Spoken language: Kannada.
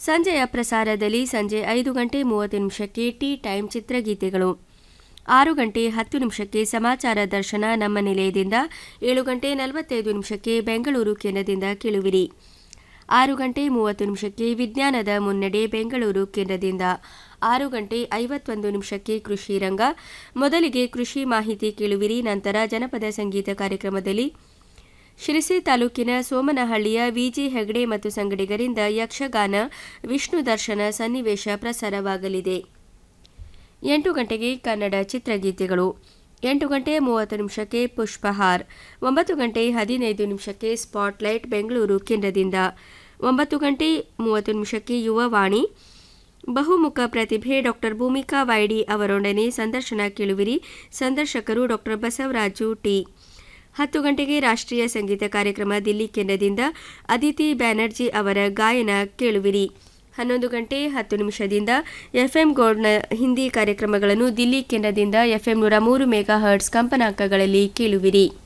ಸಂಜೆಯ ಪ್ರಸಾರದಲ್ಲಿ ಸಂಜೆ 5:30 ಟೀ ಟೈಮ್ ಚಿತ್ರಗೀತೆಗಳು, 6:10 ಸಮಾಚಾರ ದರ್ಶನ ನಮ್ಮ ನಿಲಯದಿಂದ, 7:45 ಬೆಂಗಳೂರು ಕೇಂದ್ರದಿಂದ ಕೇಳುವಿರಿ. 6:30 ವಿಜ್ಞಾನದ ಮುನ್ನಡೆ ಬೆಂಗಳೂರು ಕೇಂದ್ರದಿಂದ, 6:51 ಕೃಷಿ ರಂಗ. ಮೊದಲಿಗೆ ಕೃಷಿ ಮಾಹಿತಿ ಕೇಳುವಿರಿ. ನಂತರ ಜನಪದ ಸಂಗೀತ ಕಾರ್ಯಕ್ರಮದಲ್ಲಿ ಶಿರಸಿ ತಾಲೂಕಿನ ಸೋಮನಹಳ್ಳಿಯ ವಿಜಿ ಹೆಗಡೆ ಮತ್ತು ಸಂಗಡಿಗರಿಂದ ಯಕ್ಷಗಾನ ವಿಷ್ಣು ದರ್ಶನ ಸನ್ನಿವೇಶ ಪ್ರಸಾರವಾಗಲಿದೆ. 8 ಗಂಟೆಗೆ ಕನ್ನಡ ಚಿತ್ರಗೀತೆಗಳು, 8:30 ಪುಷ್ಪಹಾರ್, 9:15 ಸ್ಪಾಟ್ಲೈಟ್ ಬೆಂಗಳೂರು ಕೇಂದ್ರದಿಂದ, 9:30 ಯುವವಾಣಿ. ಬಹುಮುಖ ಪ್ರತಿಭೆ ಡಾ ಭೂಮಿಕಾ ವೈಡಿ ಅವರೊಡನೆ ಸಂದರ್ಶನ ಕೇಳುವಿರಿ. ಸಂದರ್ಶಕರು ಡಾ ಬಸವರಾಜು ಟಿ. 10 ಗಂಟೆಗೆ ರಾಷ್ಟ್ರೀಯ ಸಂಗೀತ ಕಾರ್ಯಕ್ರಮ ದಿಲ್ಲಿ ಕೇಂದ್ರದಿಂದ, ಅದಿತಿ ಬ್ಯಾನರ್ಜಿ ಅವರ ಗಾಯನ ಕೇಳುವಿರಿ. 11:10 ಎಫ್ಎಂ ಗೋಲ್ಡ್ನ ಹಿಂದಿ ಕಾರ್ಯಕ್ರಮಗಳನ್ನು ದಿಲ್ಲಿ ಕೇಂದ್ರದಿಂದ FM 103 ಮೆಗಾಹರ್ಟ್ಸ್ ಕಂಪನಾಂಕಗಳಲ್ಲಿ ಕೇಳುವಿರಿ.